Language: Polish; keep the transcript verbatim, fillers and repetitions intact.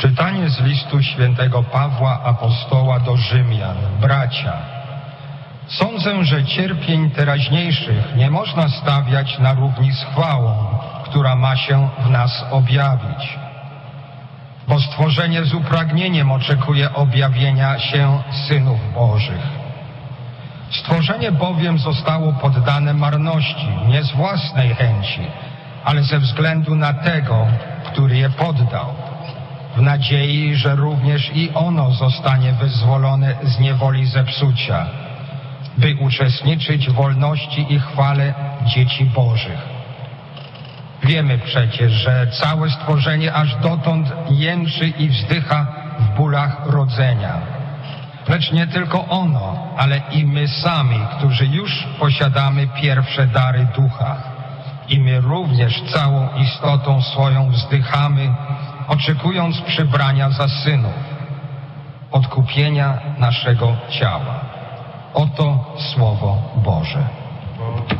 Czytanie z listu świętego Pawła Apostoła do Rzymian. Bracia, sądzę, że cierpień teraźniejszych nie można stawiać na równi z chwałą, która ma się w nas objawić. Bo stworzenie z upragnieniem oczekuje objawienia się synów Bożych. Stworzenie bowiem zostało poddane marności, nie z własnej chęci, ale ze względu na tego, który je poddał, w nadziei, że również i ono zostanie wyzwolone z niewoli zepsucia, by uczestniczyć w wolności i chwale dzieci Bożych. Wiemy przecież, że całe stworzenie aż dotąd jęczy i wzdycha w bólach rodzenia. Lecz nie tylko ono, ale i my sami, którzy już posiadamy pierwsze dary ducha. I my również całą istotą swoją wzdychamy, oczekując przybrania za synów, odkupienia naszego ciała. Oto Słowo Boże.